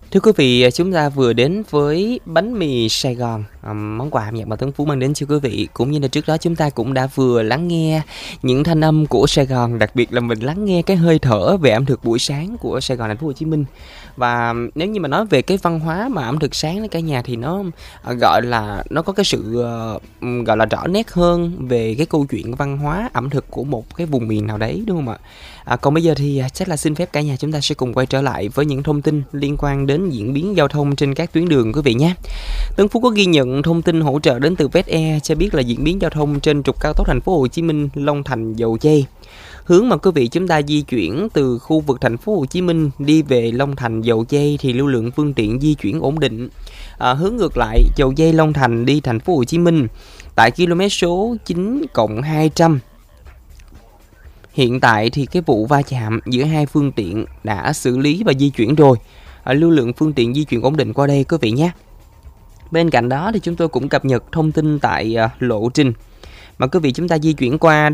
Thưa quý vị, chúng ta vừa đến với bánh mì Sài Gòn, món quà âm nhạc mà Tuấn Phú mang đến cho quý vị. Cũng như là trước đó chúng ta cũng đã vừa lắng nghe những thanh âm của Sài Gòn, đặc biệt là mình lắng nghe cái hơi thở về ẩm thực buổi sáng của Sài Gòn, thành phố Hồ Chí Minh. Và nếu như mà nói về cái văn hóa mà ẩm thực sáng đó cả nhà, thì nó gọi là nó có cái sự gọi là rõ nét hơn về cái câu chuyện văn hóa ẩm thực của một cái vùng miền nào đấy, đúng không ạ? Còn bây giờ thì chắc là xin phép cả nhà chúng ta sẽ cùng quay trở lại với những thông tin liên quan đến diễn biến giao thông trên các tuyến đường quý vị nhé. Tân Phú có ghi nhận thông tin hỗ trợ đến từ VetAir cho biết là diễn biến giao thông trên trục cao tốc thành phố Hồ Chí Minh Long Thành Dầu Giây. Hướng mà quý vị chúng ta di chuyển từ khu vực thành phố Hồ Chí Minh đi về Long Thành Dầu Giây thì lưu lượng phương tiện di chuyển ổn định. Hướng ngược lại Dầu Giây Long Thành đi thành phố Hồ Chí Minh tại km số 9+200. Hiện tại thì cái vụ va chạm giữa hai phương tiện đã xử lý và di chuyển rồi. Lưu lượng phương tiện di chuyển ổn định qua đây quý vị nhé. Bên cạnh đó thì chúng tôi cũng cập nhật thông tin tại lộ trình mà quý vị chúng ta di chuyển qua